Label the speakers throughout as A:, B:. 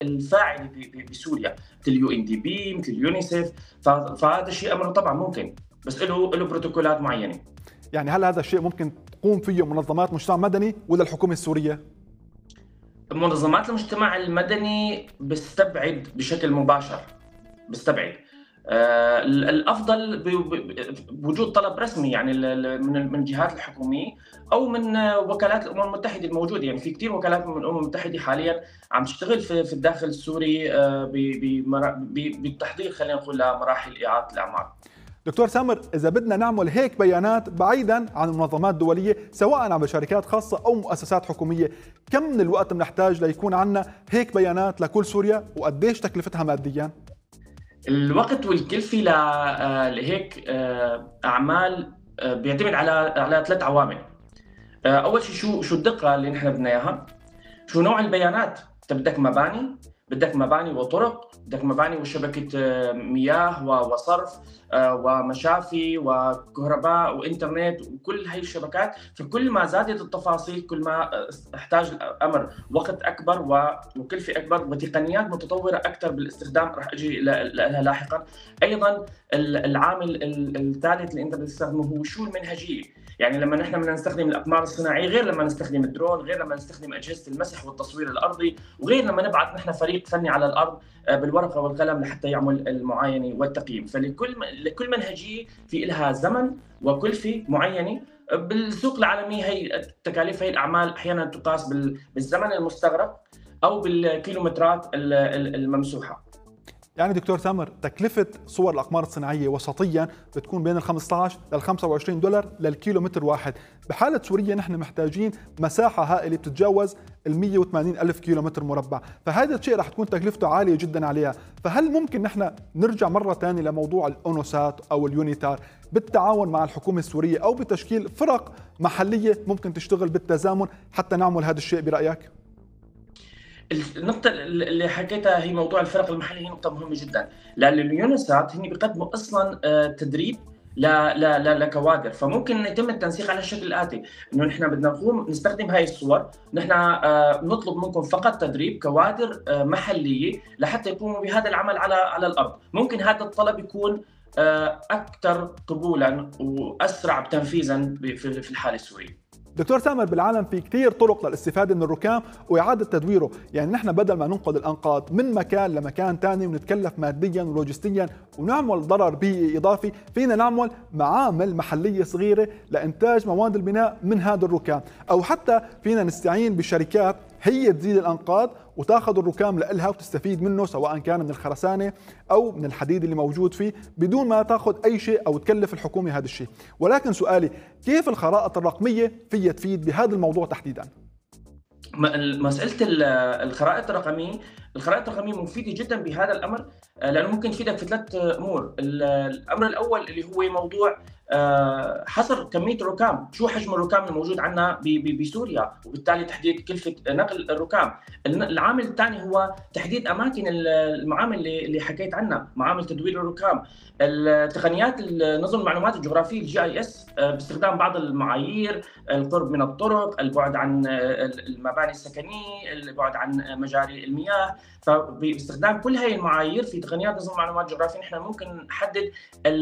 A: الفاعله بسوريا، مثل اليو ان دي بي، مثل اليونيسيف. فهذا الشيء امره طبعا ممكن، بس له بروتوكولات معينه.
B: يعني هل هذا الشيء ممكن تقوم فيه منظمات مجتمع مدني ولا الحكومة السورية؟
A: منظمات المجتمع المدني بستبعد بشكل مباشر، بستبعد. الافضل بوجود طلب رسمي، يعني من الجهات الحكوميه او من وكالات الامم المتحده الموجوده. يعني في كثير وكالات من الامم المتحده حاليا عم تشتغل في الداخل السوري بالتحضير، خلينا نقول، لمراحل اعاده الاعمار.
B: دكتور سامر، إذا بدنا نعمل هيك بيانات بعيدا عن المنظمات الدولية سواء عن شركات خاصة أو مؤسسات حكومية، كم من الوقت بنحتاج ليكون عندنا هيك بيانات لكل سوريا وقديش تكلفتها ماديا؟
A: الوقت والكلفة لهيك أعمال بيعتمد على 3 عوامل. أول شيء شو الدقة اللي نحن بدنا إياها، شو نوع البيانات. أنت بدك مباني وطرق، بدك مباني وشبكة مياه وصرف ومشافي وكهرباء وإنترنت وكل هاي الشبكات. فكل ما زادت التفاصيل كل ما احتاج الأمر وقت أكبر وكلفة أكبر وتقنيات متطورة أكثر بالاستخدام. رح أجي لها لاحقا. أيضا العامل الثالث اللي أنت بتستخدمه هو شو المنهجية. يعني لما نحن بدنا نستخدم الأقمار الصناعية غير لما نستخدم الدرون، غير لما نستخدم أجهزة المسح والتصوير الأرضي، وغير لما نبعث نحن فريق فني على الأرض بالورقة والقلم لحتى يعمل المعاينة والتقييم. فلكل منهجية في لها زمن وكلفة معينة. بالسوق العالمي هي التكاليف، هي الأعمال أحيانا تقاس بالزمن المستغرق أو بالكيلومترات الممسوحة.
B: يعني دكتور سامر، تكلفة صور الأقمار الصناعية وسطيا بتكون بين ال 15 لل 25 دولار للكيلومتر واحد. بحالة سوريا نحن محتاجين مساحة هائلة بتتجاوز ال 180 ألف كيلومتر مربع، فهذا الشيء رح تكون تكلفته عالية جدا عليها. فهل ممكن نحن نرجع مرة ثانية لموضوع الأونوسات أو اليونيتار بالتعاون مع الحكومة السورية أو بتشكيل فرق محلية ممكن تشتغل بالتزامن حتى نعمل هذا الشيء برأيك؟
A: النقطة اللي حكيتها هي موضوع الفرق المحلية، هي نقطة مهمة جدا، لأن اليونسات هن بيقدموا أصلا تدريب لكوادر. فممكن يتم التنسيق على الشكل الآتي، إنه نحن بدنا نقوم نستخدم هاي الصور، نحن نطلب منكم فقط تدريب كوادر محلية لحتى يقوموا بهذا العمل على الأرض. ممكن هذا الطلب يكون أكثر قبولا وأسرع تنفيذا في الحالة السورية.
B: دكتور سامر، بالعالم في كثير طرق للاستفادة من الركام وإعادة تدويره. يعني نحن بدل ما ننقل الأنقاض من مكان لمكان ثاني ونتكلف ماديا ولوجستيا ونعمل ضرر بيئي إضافي، فينا نعمل معامل محلية صغيرة لإنتاج مواد البناء من هذا الركام، أو حتى فينا نستعين بشركات هي تزيد الأنقاض وتاخذ الركام لإلها وتستفيد منه سواء كان من الخرسانة أو من الحديد اللي موجود فيه بدون ما تاخذ أي شيء أو تكلف الحكومة هذا الشيء. ولكن سؤالي، كيف الخرائط الرقمية فيها تفيد بهذا الموضوع تحديدا؟
A: مسألة الخرائط الرقمية، الخرائط الرقمية مفيدة جدا بهذا الأمر، لأنه ممكن تفيدك في 3 أمور. الأمر الأول اللي هو موضوع حصر كمية الركام، شو حجم الركام الموجود عندنا بسوريا، وبالتالي تحديد كلفة نقل الركام. العامل الثاني هو تحديد أماكن المعامل اللي حكيت عنها، معامل تدوير الركام. التقنيات نظم المعلومات الجغرافية GIS باستخدام بعض المعايير، القرب من الطرق، البعد عن المباني السكنية، البعد عن مجاري المياه. فباستخدام كل هاي المعايير في تقنيات نظم المعلومات الجغرافية نحن ممكن نحدد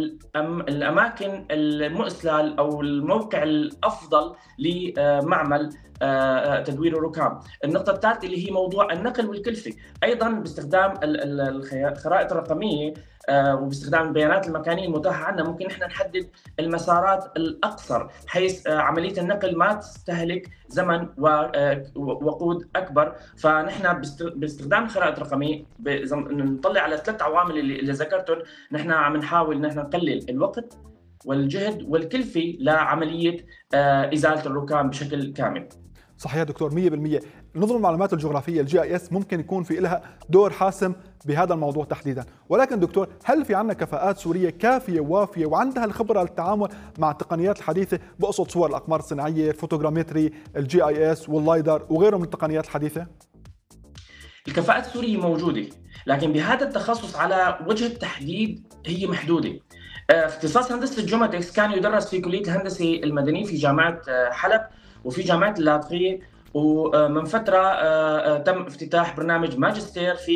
A: الأماكن المؤسلة أو الموقع الأفضل لمعمل تدوير الركام. النقطة الثالثة اللي هي موضوع النقل والكلفة، أيضا باستخدام الخرائط الرقمية وباستخدام البيانات المكانية المتاحة عندنا ممكن نحن نحدد المسارات الأقصر، حيث عملية النقل ما تستهلك زمن ووقود أكبر. فنحن باستخدام الخرائط الرقمية نطلع على 3 عوامل اللي ذكرتهم. نحن عم نحاول نحن نقلل الوقت والجهد والكلفة لعملية إزالة الركام بشكل كامل.
B: صحيح دكتور، 100%. نظم المعلومات الجغرافية GIS ممكن يكون في لها دور حاسم بهذا الموضوع تحديدا. ولكن دكتور، هل في عندنا كفاءات سورية كافية ووافية وعندها الخبرة للتعامل مع التقنيات الحديثة، بقصد صور الأقمار الصناعية، الفوتوغرامتري، GIS واللايدر وغيره من التقنيات الحديثة؟
A: الكفاءات السورية موجودة، لكن بهذا التخصص على وجه التحديد هي محدودة. اختصاص هندسة الجيوماتكس كان يدرس في كلية الهندسة المدني في جامعة حلب وفي جامعة اللاذقية، ومن فترة تم افتتاح برنامج ماجستير في